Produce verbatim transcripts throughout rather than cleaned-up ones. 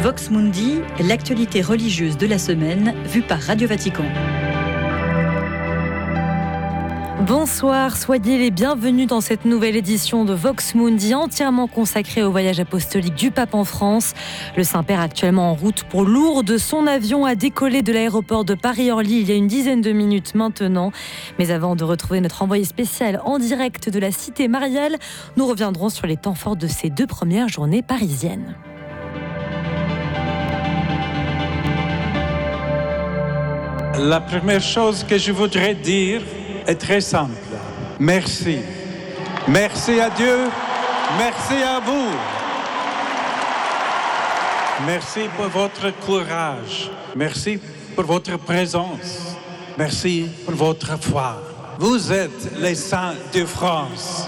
Vox Mundi, l'actualité religieuse de la semaine, vue par Radio Vatican. Bonsoir, soyez les bienvenus dans cette nouvelle édition de Vox Mundi entièrement consacrée au voyage apostolique du pape en France. Le Saint-Père actuellement en route pour Lourdes. Son avion a décollé de l'aéroport de Paris-Orly il y a une dizaine de minutes maintenant. Mais avant de retrouver notre envoyé spécial en direct de la cité mariale, nous reviendrons sur les temps forts de ces deux premières journées parisiennes. La première chose que je voudrais dire est très simple. Merci. Merci à Dieu. Merci à vous. Merci pour votre courage. Merci pour votre présence. Merci pour votre foi. Vous êtes les saints de France.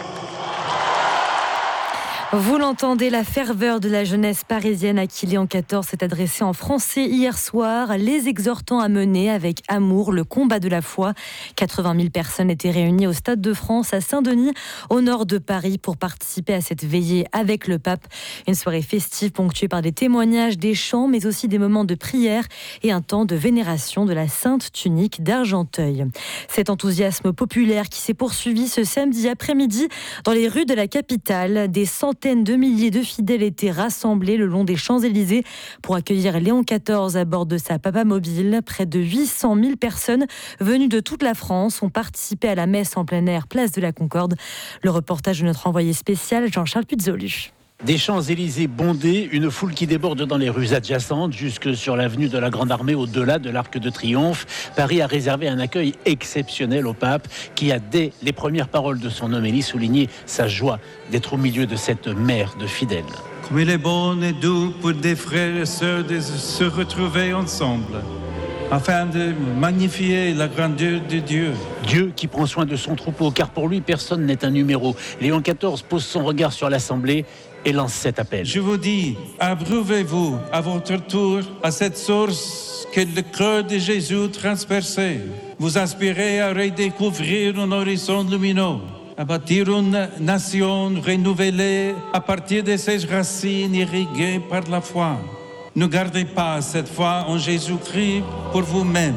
Vous l'entendez, la ferveur de la jeunesse parisienne à qui Léon quatorze s'est adressé en français hier soir, les exhortant à mener avec amour le combat de la foi. quatre-vingt mille personnes étaient réunies au Stade de France à Saint-Denis, au nord de Paris, pour participer à cette veillée avec le pape. Une soirée festive ponctuée par des témoignages, des chants, mais aussi des moments de prière et un temps de vénération de la Sainte Tunique d'Argenteuil. Cet enthousiasme populaire qui s'est poursuivi ce samedi après-midi dans les rues de la capitale, des centaines de milliers de fidèles étaient rassemblés le long des Champs-Élysées pour accueillir Léon quatorze à bord de sa Papamobile. Près de huit cent mille personnes venues de toute la France ont participé à la messe en plein air, place de la Concorde. Le reportage de notre envoyé spécial, Jean-Charles Pizzolu. Des Champs-Élysées bondés, une foule qui déborde dans les rues adjacentes, jusque sur l'avenue de la Grande Armée, au-delà de l'Arc de Triomphe. Paris a réservé un accueil exceptionnel au pape, qui a, dès les premières paroles de son homélie, souligné sa joie d'être au milieu de cette mer de fidèles. Comme il est bon et doux pour des frères et sœurs de se retrouver ensemble, afin de magnifier la grandeur de Dieu. Dieu qui prend soin de son troupeau, car pour lui, personne n'est un numéro. Léon quatorze pose son regard sur l'Assemblée et lance cet appel. Je vous dis, abreuvez-vous à votre tour à cette source que le cœur de Jésus transperçait. Vous inspirez à redécouvrir un horizon lumineux, à bâtir une nation renouvelée à partir de ses racines irriguées par la foi. Ne gardez pas cette foi en Jésus-Christ pour vous-même,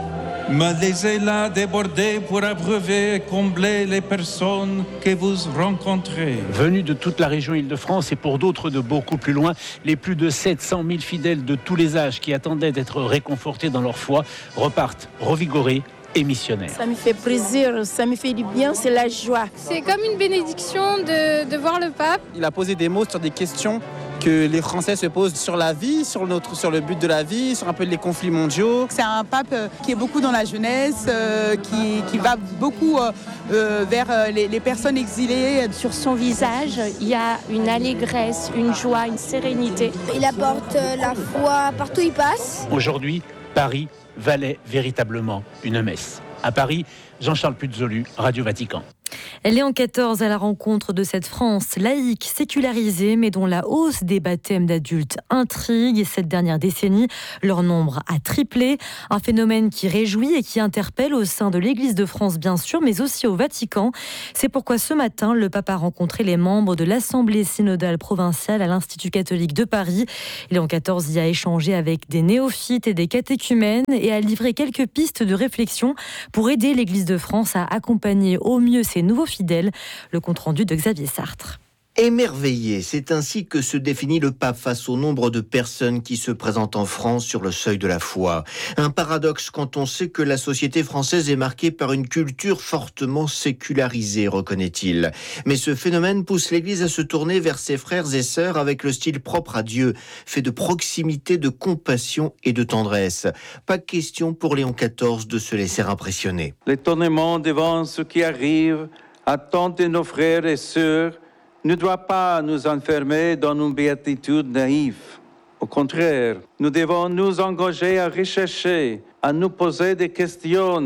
mais laissez-la déborder pour abreuver et combler les personnes que vous rencontrez. Venus de toute la région Île-de-France et pour d'autres de beaucoup plus loin, les plus de sept cent mille fidèles de tous les âges qui attendaient d'être réconfortés dans leur foi repartent revigorés et missionnaires. Ça me fait plaisir, ça me fait du bien, c'est la joie. C'est comme une bénédiction de, de voir le pape. Il a posé des mots sur des questions que les Français se posent sur la vie, sur, notre, sur le but de la vie, sur un peu les conflits mondiaux. C'est un pape qui est beaucoup dans la jeunesse, euh, qui, qui va beaucoup euh, vers les, les personnes exilées. Sur son visage, il y a une allégresse, une joie, une sérénité. Il apporte la foi partout où il passe. Aujourd'hui, Paris valait véritablement une messe. À Paris, Jean-Charles Pizzolu, Radio Vatican. Léon quatorze à la rencontre de cette France laïque, sécularisée, mais dont la hausse des baptêmes d'adultes intrigue. Cette dernière décennie, leur nombre a triplé. Un phénomène qui réjouit et qui interpelle au sein de l'Église de France, bien sûr, mais aussi au Vatican. C'est pourquoi ce matin, le pape a rencontré les membres de l'Assemblée synodale provinciale à l'Institut catholique de Paris. Léon quatorze y a échangé avec des néophytes et des catéchumènes et a livré quelques pistes de réflexion pour aider l'Église de France à accompagner au mieux ses nouveaux fidèles. Le compte-rendu de Xavier Sartre. Émerveillé, c'est ainsi que se définit le pape face au nombre de personnes qui se présentent en France sur le seuil de la foi. Un paradoxe quand on sait que la société française est marquée par une culture fortement sécularisée, reconnaît-il. Mais ce phénomène pousse l'Église à se tourner vers ses frères et sœurs avec le style propre à Dieu, fait de proximité, de compassion et de tendresse. Pas question pour Léon quatorze de se laisser impressionner. L'étonnement devant ce qui arrive à tant de nos frères et sœurs ne doit pas nous enfermer dans une béatitude naïve. Au contraire, nous devons nous engager à rechercher, à nous poser des questions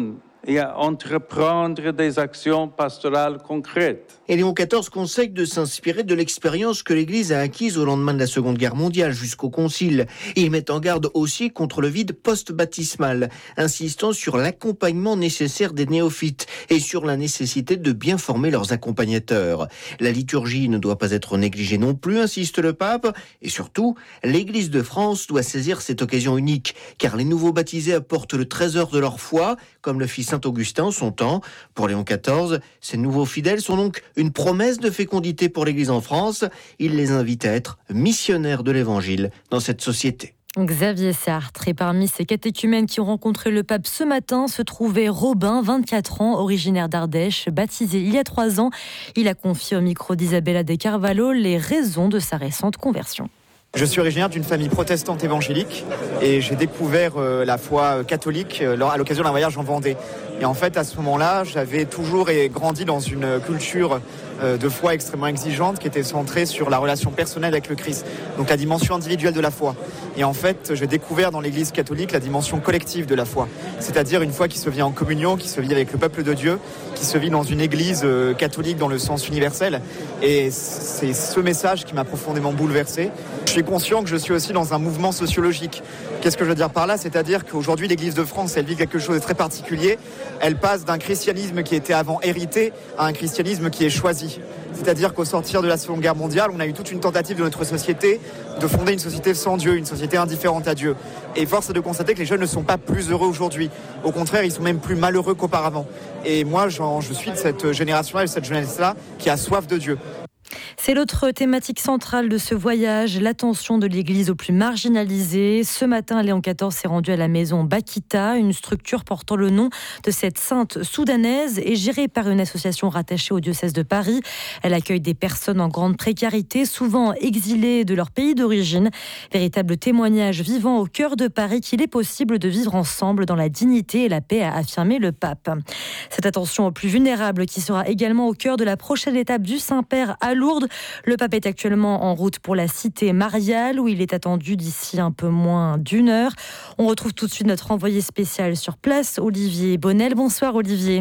et à entreprendre des actions pastorales concrètes. Et Léon quatorze conseille de s'inspirer de l'expérience que l'Église a acquise au lendemain de la Seconde Guerre mondiale jusqu'au Concile. Et il met en garde aussi contre le vide post-baptismal, insistant sur l'accompagnement nécessaire des néophytes et sur la nécessité de bien former leurs accompagnateurs. La liturgie ne doit pas être négligée non plus, insiste le pape, et surtout, l'Église de France doit saisir cette occasion unique, car les nouveaux baptisés apportent le trésor de leur foi, comme le fit saint Augustin en son temps. Pour Léon quatorze, ces nouveaux fidèles sont donc une promesse de fécondité pour l'Église en France. Il les invite à être missionnaires de l'Évangile dans cette société. Xavier Sartre. Et parmi ces catéchumènes qui ont rencontré le pape ce matin se trouvait Robin, vingt-quatre ans, originaire d'Ardèche, baptisé il y a trois ans. Il a confié au micro d'Isabella De Carvalho les raisons de sa récente conversion. Je suis originaire d'une famille protestante évangélique et j'ai découvert euh, la foi catholique euh, à l'occasion d'un voyage en Vendée. Et en fait, à ce moment-là, j'avais toujours grandi dans une culture euh, de foi extrêmement exigeante qui était centrée sur la relation personnelle avec le Christ, donc la dimension individuelle de la foi. Et en fait, j'ai découvert dans l'Église catholique la dimension collective de la foi, c'est-à-dire une foi qui se vit en communion, qui se vit avec le peuple de Dieu, qui se vit dans une Église euh, catholique dans le sens universel. Et c'est ce message qui m'a profondément bouleversé. Je suis conscient que je suis aussi dans un mouvement sociologique. Qu'est-ce que je veux dire par là ? C'est-à-dire qu'aujourd'hui, l'Église de France, elle vit quelque chose de très particulier. Elle passe d'un christianisme qui était avant hérité à un christianisme qui est choisi. C'est-à-dire qu'au sortir de la Seconde Guerre mondiale, on a eu toute une tentative de notre société de fonder une société sans Dieu, une société indifférente à Dieu. Et force est de constater que les jeunes ne sont pas plus heureux aujourd'hui. Au contraire, ils sont même plus malheureux qu'auparavant. Et moi, je suis de cette génération-là, de cette jeunesse-là, qui a soif de Dieu. C'est l'autre thématique centrale de ce voyage, l'attention de l'Église aux plus marginalisés. Ce matin, Léon quatorze s'est rendu à la maison Bakita, une structure portant le nom de cette sainte soudanaise et gérée par une association rattachée au diocèse de Paris. Elle accueille des personnes en grande précarité, souvent exilées de leur pays d'origine. Véritable témoignage vivant au cœur de Paris qu'il est possible de vivre ensemble dans la dignité et la paix, a affirmé le pape. Cette attention aux plus vulnérables qui sera également au cœur de la prochaine étape du Saint-Père à Lourdes. Le pape est actuellement en route pour la cité mariale où il est attendu d'ici un peu moins d'une heure. On retrouve tout de suite notre envoyé spécial sur place, Olivier Bonnel. Bonsoir Olivier.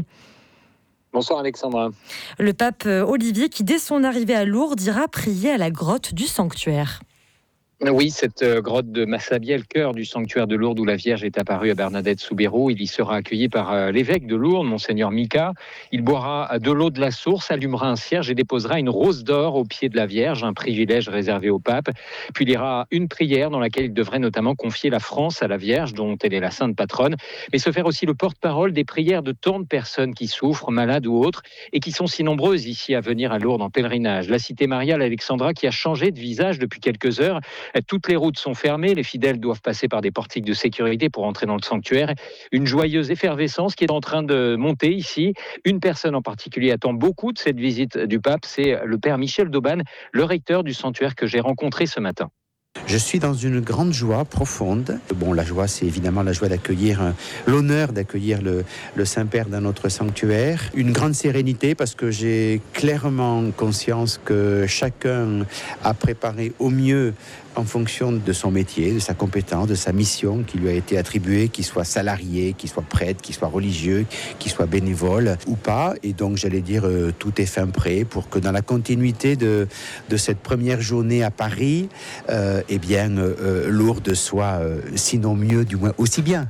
Bonsoir Alexandra. Le pape Olivier qui dès son arrivée à Lourdes ira prier à la grotte du sanctuaire. Oui, cette grotte de Massabielle, cœur du sanctuaire de Lourdes où la Vierge est apparue à Bernadette Soubirous. Il y sera accueilli par l'évêque de Lourdes, Monseigneur Mika. Il boira de l'eau de la source, allumera un cierge et déposera une rose d'or au pied de la Vierge, un privilège réservé au pape. Puis il y aura une prière dans laquelle il devrait notamment confier la France à la Vierge, dont elle est la sainte patronne, mais se faire aussi le porte-parole des prières de tant de personnes qui souffrent, malades ou autres, et qui sont si nombreuses ici à venir à Lourdes en pèlerinage. La cité mariale Alexandra qui a changé de visage depuis quelques heures. Toutes les routes sont fermées, les fidèles doivent passer par des portiques de sécurité pour entrer dans le sanctuaire. Une joyeuse effervescence qui est en train de monter ici. Une personne en particulier attend beaucoup de cette visite du pape, c'est le père Michel Dauban, le recteur du sanctuaire que j'ai rencontré ce matin. Je suis dans une grande joie profonde. Bon, la joie, c'est évidemment la joie d'accueillir, euh, l'honneur d'accueillir le, le Saint-Père dans notre sanctuaire. Une grande sérénité parce que j'ai clairement conscience que chacun a préparé au mieux en fonction de son métier, de sa compétence, de sa mission qui lui a été attribuée, qu'il soit salarié, qu'il soit prêtre, qu'il soit religieux, qu'il soit bénévole ou pas. Et donc, j'allais dire, euh, tout est fin prêt pour que dans la continuité de, de cette première journée à Paris, euh, eh bien, euh, Lourdes soit, euh, sinon mieux, du moins aussi bien.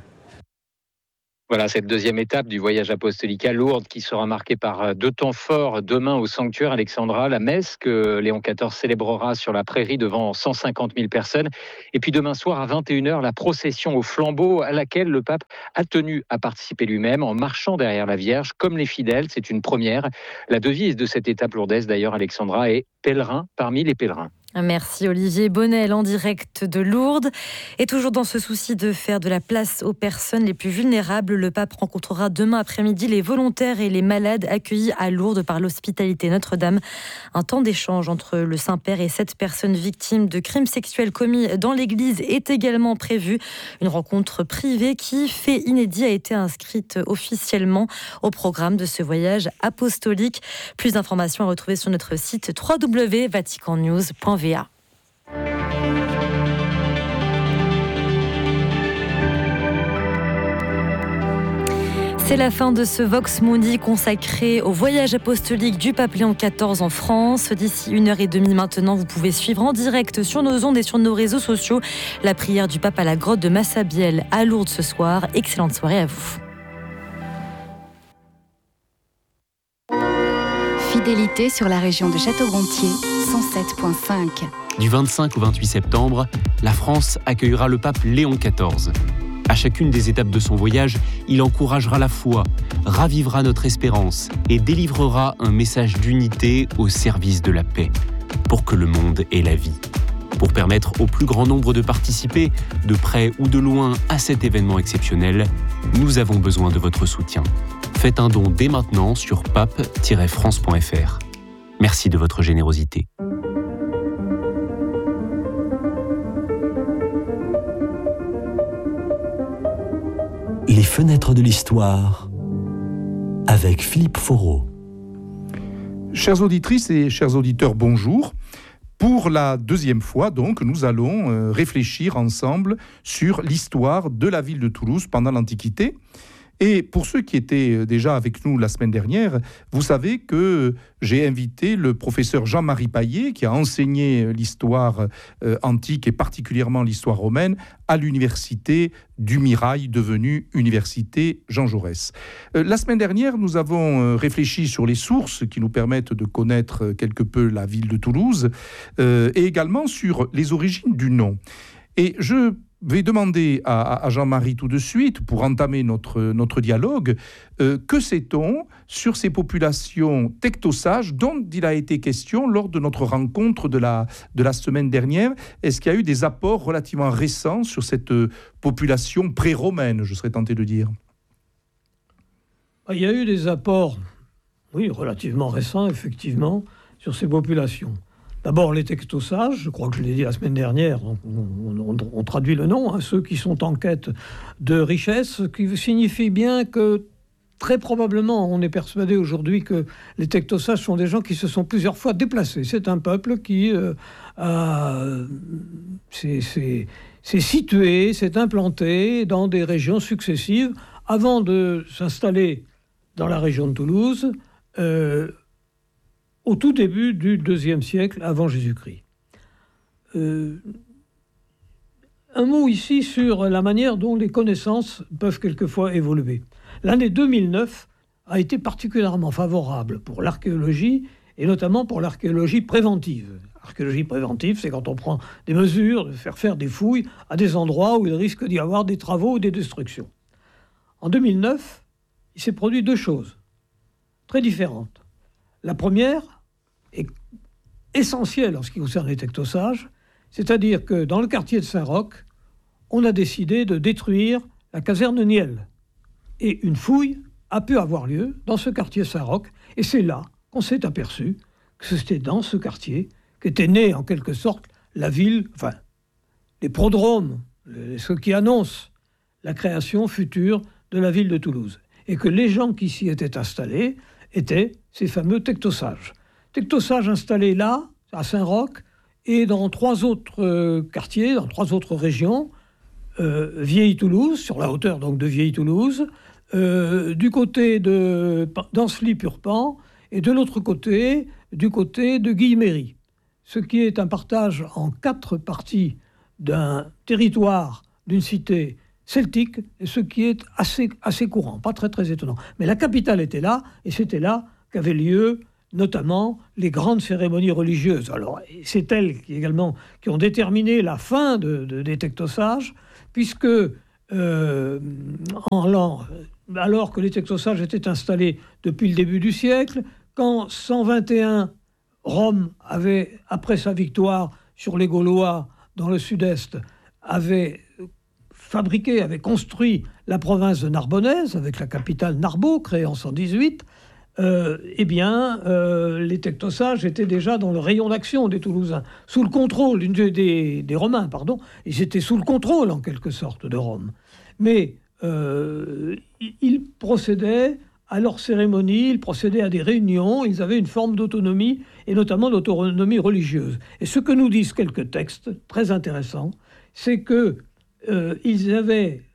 Voilà cette deuxième étape du voyage apostolique à Lourdes qui sera marquée par deux temps forts demain au sanctuaire Alexandra, la messe que Léon quatorze célébrera sur la prairie devant cent cinquante mille personnes. Et puis demain soir à vingt et une heures, la procession au flambeau à laquelle le pape a tenu à participer lui-même en marchant derrière la Vierge comme les fidèles. C'est une première. La devise de cette étape lourdaise d'ailleurs, Alexandra, est « Pèlerin parmi les pèlerins ». Merci Olivier Bonnel en direct de Lourdes. Et toujours dans ce souci de faire de la place aux personnes les plus vulnérables, le pape rencontrera demain après-midi les volontaires et les malades accueillis à Lourdes par l'Hospitalité Notre-Dame. Un temps d'échange entre le Saint-Père et sept personnes victimes de crimes sexuels commis dans l'église est également prévu. Une rencontre privée qui, fait inédit, a été inscrite officiellement au programme de ce voyage apostolique. Plus d'informations à retrouver sur notre site w w w point vatican news point v a. C'est la fin de ce Vox Mundi consacré au voyage apostolique du pape Léon quatorze en France. D'ici une heure et demie maintenant, vous pouvez suivre en direct sur nos ondes et sur nos réseaux sociaux la prière du pape à la grotte de Massabielle à Lourdes ce soir. Excellente soirée à vous. Fidélité sur la région de Château-Gontier, cent sept virgule cinq. Du vingt-cinq au vingt-huit septembre, la France accueillera le pape Léon quatorze. À chacune des étapes de son voyage, il encouragera la foi, ravivera notre espérance et délivrera un message d'unité au service de la paix, pour que le monde ait la vie. Pour permettre au plus grand nombre de participer, de près ou de loin, à cet événement exceptionnel, nous avons besoin de votre soutien. Faites un don dès maintenant sur pape tiret france point f r. Merci de votre générosité. Les fenêtres de l'histoire avec Philippe Foreau. Chères auditrices et chers auditeurs, bonjour. Pour la deuxième fois, donc, nous allons euh, réfléchir ensemble sur l'histoire de la ville de Toulouse pendant l'Antiquité. Et pour ceux qui étaient déjà avec nous la semaine dernière, vous savez que j'ai invité le professeur Jean-Marie Paillet, qui a enseigné l'histoire euh, antique et particulièrement l'histoire romaine, à l'université du Mirail, devenue Université Jean Jaurès. Euh, la semaine dernière, nous avons euh, réfléchi sur les sources qui nous permettent de connaître quelque peu la ville de Toulouse, euh, et également sur les origines du nom. Et je vais demander à, à Jean-Marie tout de suite, pour entamer notre, notre dialogue, euh, que sait-on sur ces populations tectosages dont il a été question lors de notre rencontre de la, de la semaine dernière? Est-ce qu'il y a eu des apports relativement récents sur cette population pré-romaine, je serais tenté de dire? Il y a eu des apports, oui, relativement récents, effectivement, sur ces populations. D'abord, les tectosages, je crois que je l'ai dit la semaine dernière, on, on, on, on traduit le nom, hein, ceux qui sont en quête de richesse, ce qui signifie bien que, très probablement, on est persuadé aujourd'hui que les tectosages sont des gens qui se sont plusieurs fois déplacés. C'est un peuple qui euh, a, s'est, s'est, s'est situé, s'est implanté dans des régions successives avant de s'installer dans la région de Toulouse, euh, au tout début du deuxième siècle avant Jésus-Christ. Euh, un mot ici sur la manière dont les connaissances peuvent quelquefois évoluer. L'année deux mille neuf a été particulièrement favorable pour l'archéologie, et notamment pour l'archéologie préventive. L'archéologie préventive, c'est quand on prend des mesures de faire faire des fouilles à des endroits où il risque d'y avoir des travaux ou des destructions. En deux mille neuf, il s'est produit deux choses très différentes. La première est essentielle en ce qui concerne les tectosages, c'est-à-dire que dans le quartier de Saint-Roch, on a décidé de détruire la caserne Niel. Et une fouille a pu avoir lieu dans ce quartier Saint-Roch, et c'est là qu'on s'est aperçu que c'était dans ce quartier qu'était née en quelque sorte la ville, enfin, les prodromes, les, ceux qui annoncent la création future de la ville de Toulouse. Et que les gens qui s'y étaient installés étaient ces fameux tectosages. Tectosages installés là, à Saint-Roch, et dans trois autres euh, quartiers, dans trois autres régions, euh, Vieille-Toulouse, sur la hauteur donc de Vieille-Toulouse, euh, du côté de d'Ancelis-Purpan, et de l'autre côté, du côté de Guilleméry. Ce qui est un partage en quatre parties d'un territoire, d'une cité celtique, et ce qui est assez, assez courant, pas très très étonnant. Mais la capitale était là, et c'était là qu'avaient lieu notamment les grandes cérémonies religieuses. Alors, c'est elles qui, également qui ont déterminé la fin de, de, des tectosages, puisque euh, en l'an, alors que les tectosages étaient installés depuis le début du siècle, quand cent vingt et un, Rome avait, après sa victoire sur les Gaulois dans le sud-est, avait fabriqué, avait construit la province de Narbonnaise, avec la capitale Narbo, créée en cent dix-huit, euh, eh bien, euh, les tectosages étaient déjà dans le rayon d'action des Toulousains, sous le contrôle des, des, des Romains, pardon. Ils étaient sous le contrôle, en quelque sorte, de Rome. Mais euh, ils procédaient à leurs cérémonies, ils procédaient à des réunions, ils avaient une forme d'autonomie, et notamment d'autonomie religieuse. Et ce que nous disent quelques textes très intéressants, c'est que Euh, ils avaient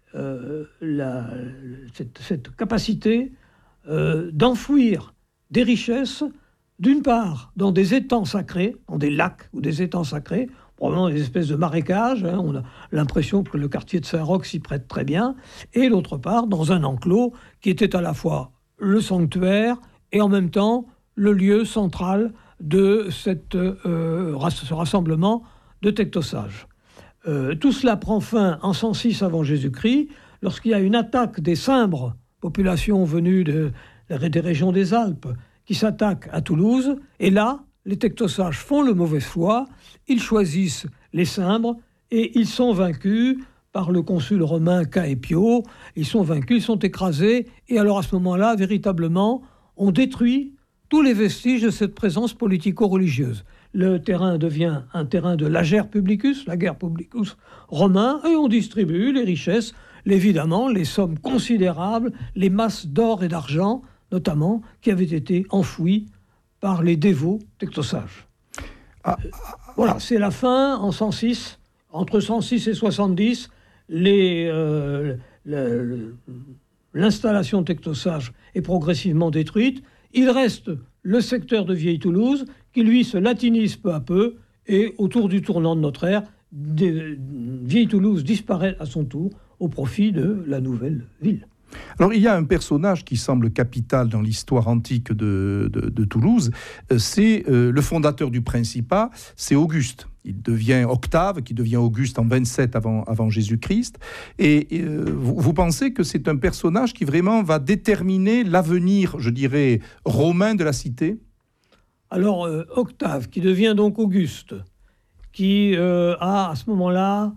euh, la, cette, cette capacité euh, d'enfouir des richesses, d'une part, dans des étangs sacrés, dans des lacs ou des étangs sacrés, probablement des espèces de marécages, hein, on a l'impression que le quartier de Saint-Roch s'y prête très bien, et d'autre part, dans un enclos qui était à la fois le sanctuaire et en même temps le lieu central de cette, euh, ce rassemblement de tectosages. Euh, tout cela prend fin en cent six avant Jésus-Christ, lorsqu'il y a une attaque des Cimbres, population venue de, des régions des Alpes, qui s'attaquent à Toulouse, et là, les tectosages font le mauvais choix, ils choisissent les Cimbres, et ils sont vaincus par le consul romain Caepio, ils sont vaincus, ils sont écrasés, et alors à ce moment-là, véritablement, on détruit tous les vestiges de cette présence politico-religieuse. Le terrain devient un terrain de l'ager publicus, la guerre publicus romain, et on distribue les richesses, évidemment, les sommes considérables, les masses d'or et d'argent, notamment, qui avaient été enfouies par les dévots tectosages. Ah. Voilà, c'est la fin en cent six, entre cent six et soixante-dix, les, euh, le, l'installation tectosage est progressivement détruite. Il reste le secteur de Vieille-Toulouse, qui lui se latinise peu à peu, et autour du tournant de notre ère, Vieille-Toulouse disparaît à son tour au profit de la nouvelle ville. Alors, il y a un personnage qui semble capital dans l'histoire antique de, de, de Toulouse, c'est euh, le fondateur du Principat, c'est Auguste. Il devient Octave, qui devient Auguste en vingt-sept avant, avant Jésus-Christ. Et, et euh, vous, vous pensez que c'est un personnage qui vraiment va déterminer l'avenir, je dirais, romain de la cité ? Alors, euh, Octave, qui devient donc Auguste, qui euh, a à ce moment-là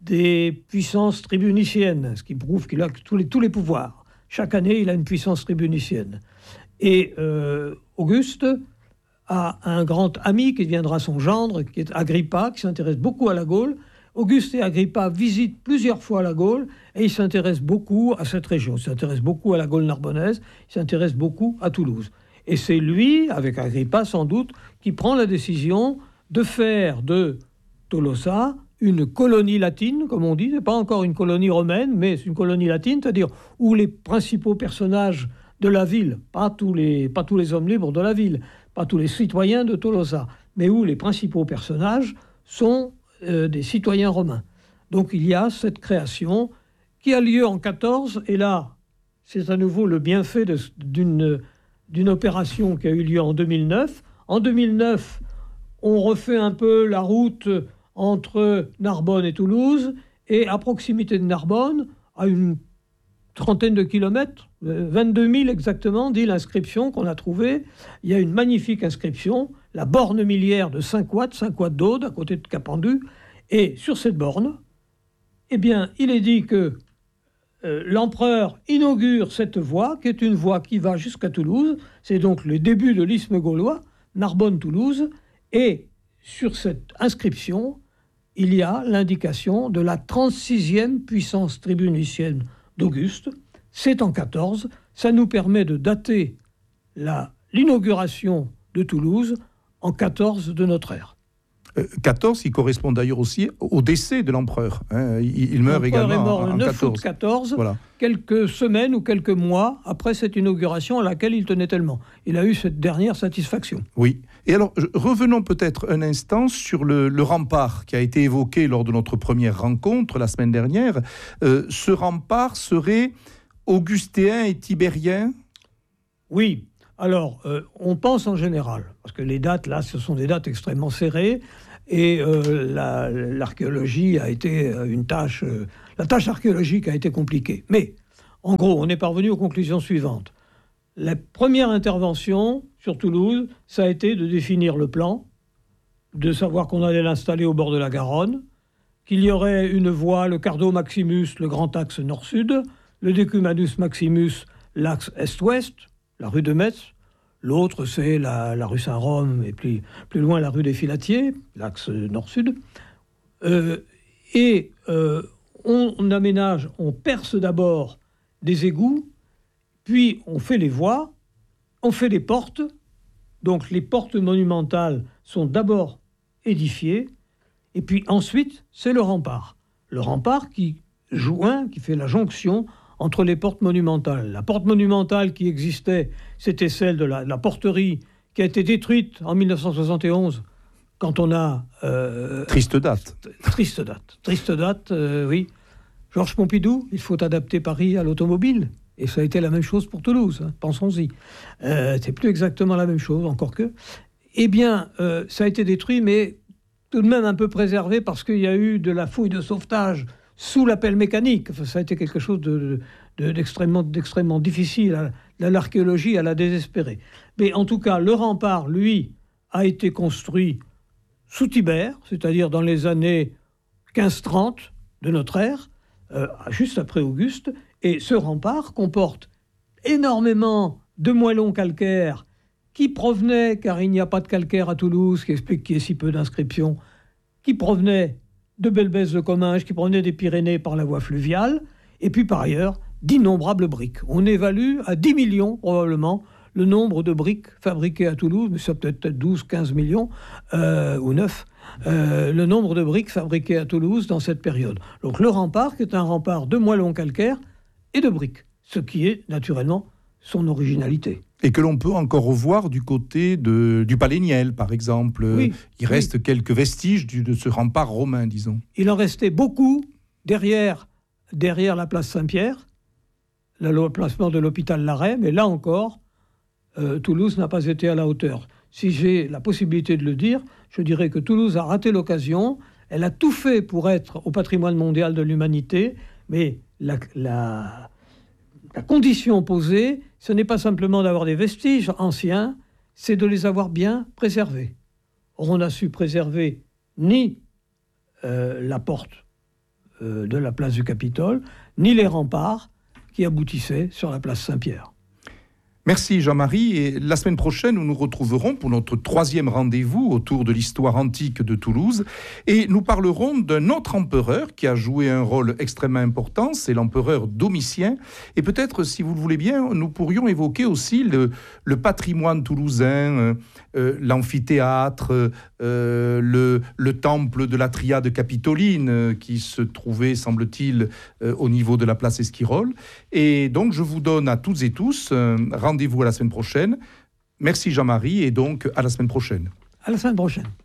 des puissances tribuniciennes, ce qui prouve qu'il a tous les, tous les pouvoirs. Chaque année, il a une puissance tribunicienne. Et euh, Auguste a un grand ami qui deviendra son gendre, qui est Agrippa, qui s'intéresse beaucoup à la Gaule. Auguste et Agrippa visitent plusieurs fois la Gaule et ils s'intéressent beaucoup à cette région. Ils s'intéressent beaucoup à la Gaule narbonnaise, ils s'intéressent beaucoup à Toulouse. Et c'est lui, avec Agrippa sans doute, qui prend la décision de faire de Tolosa une colonie latine, comme on dit. Ce n'est pas encore une colonie romaine, mais c'est une colonie latine, c'est-à-dire où les principaux personnages de la ville, pas tous les, pas tous les hommes libres de la ville, pas tous les citoyens de Tolosa, mais où les principaux personnages sont euh, des citoyens romains. Donc il y a cette création qui a lieu en quatorze, et là, c'est à nouveau le bienfait de, d'une, d'une opération qui a eu lieu en deux mille neuf. En deux mille neuf, on refait un peu la route entre Narbonne et Toulouse, et à proximité de Narbonne, à une trentaine de kilomètres, vingt-deux mille exactement, dit l'inscription qu'on a trouvée. Il y a une magnifique inscription, la borne milliaire de cinq watts, cinq watts d'Aude, à côté de Capendu. Et sur cette borne, eh bien, il est dit que euh, l'empereur inaugure cette voie, qui est une voie qui va jusqu'à Toulouse. C'est donc le début de l'isthme gaulois, Narbonne-Toulouse. Et sur cette inscription, il y a l'indication de la trente-sixième puissance tribunicienne d'Auguste. C'est en quatorze. Ça nous permet de dater la, l'inauguration de Toulouse en quatorze de notre ère. Euh, quatorze, qui correspond d'ailleurs aussi au décès de l'empereur. Hein. Il, il meurt l'empereur également est mort en, en le neuf quatorze. août quatorze, voilà. Quelques semaines ou quelques mois après cette inauguration à laquelle il tenait tellement. Il a eu cette dernière satisfaction. Oui. Et alors, revenons peut-être un instant sur le, le rempart qui a été évoqué lors de notre première rencontre la semaine dernière. Euh, ce rempart serait augustéen et tibérien ? Oui. Alors, euh, on pense en général, parce que les dates, là, ce sont des dates extrêmement serrées, et euh, la, l'archéologie a été une tâche... Euh, la tâche archéologique a été compliquée. Mais, en gros, on est parvenu aux conclusions suivantes. La première intervention sur Toulouse, ça a été de définir le plan, de savoir qu'on allait l'installer au bord de la Garonne, qu'il y aurait une voie, le Cardo Maximus, le grand axe nord-sud, le Decumanus Maximus, l'axe est-ouest, la rue de Metz. L'autre, c'est la, la rue Saint-Rome, et plus, plus loin, la rue des Filatiers, l'axe nord-sud. Euh, et euh, on, on aménage, on perce d'abord des égouts, puis on fait les voies, on fait les portes. Donc les portes monumentales sont d'abord édifiées, et puis ensuite, c'est le rempart. Le rempart qui, joint, qui fait la jonction entre les portes monumentales. La porte monumentale qui existait, c'était celle de la, la porterie qui a été détruite en mille neuf cent soixante et onze, quand on a... Euh, triste date. Triste date. Triste date, euh, oui. Georges Pompidou, il faut adapter Paris à l'automobile. Et ça a été la même chose pour Toulouse, hein, pensons-y. Euh, c'est plus exactement la même chose, encore que. Eh bien, euh, ça a été détruit, mais tout de même un peu préservé, parce qu'il y a eu de la fouille de sauvetage sous la pelle mécanique. Enfin, ça a été quelque chose de, de, d'extrêmement, d'extrêmement difficile. À l'archéologie, elle a désespéré. Mais en tout cas, le rempart, lui, a été construit sous Tibère, c'est-à-dire dans les années quinze trente de notre ère, euh, juste après Auguste. Et ce rempart comporte énormément de moellons calcaires qui provenaient, car il n'y a pas de calcaire à Toulouse, ce qui explique qu'il y ait si peu d'inscriptions, qui provenaient de Belbèze-le-Comminges, qui provenaient des Pyrénées par la voie fluviale, et puis par ailleurs, d'innombrables briques. On évalue à dix millions, probablement, le nombre de briques fabriquées à Toulouse, mais ça peut être douze, quinze millions, euh, ou neuf, euh, le nombre de briques fabriquées à Toulouse dans cette période. Donc le rempart, qui est un rempart de moellons calcaires et de briques, ce qui est naturellement son originalité. Et que l'on peut encore revoir du côté de, du Palais Niel, par exemple. Oui, il reste oui. quelques vestiges du, de ce rempart romain, disons. Il en restait beaucoup derrière, derrière la place Saint-Pierre, l'emplacement de l'hôpital Larrey, mais là encore, euh, Toulouse n'a pas été à la hauteur. Si j'ai la possibilité de le dire, je dirais que Toulouse a raté l'occasion. Elle a tout fait pour être au patrimoine mondial de l'humanité, mais la, la, la condition posée, ce n'est pas simplement d'avoir des vestiges anciens, c'est de les avoir bien préservés. Or, on n'a su préserver ni euh, la porte euh, de la place du Capitole, ni les remparts qui aboutissaient sur la place Saint-Pierre. Merci Jean-Marie, et la semaine prochaine nous nous retrouverons pour notre troisième rendez-vous autour de l'histoire antique de Toulouse, et nous parlerons d'un autre empereur qui a joué un rôle extrêmement important, c'est l'empereur Domitien, et peut-être, si vous le voulez bien, nous pourrions évoquer aussi le, le patrimoine toulousain, euh, l'amphithéâtre, euh, le, le temple de la triade capitoline euh, qui se trouvait, semble-t-il, euh, au niveau de la place Esquirol. Et donc je vous donne à toutes et tous euh, rendez-vous à la semaine prochaine. Merci Jean-Marie, et donc à la semaine prochaine. À la semaine prochaine.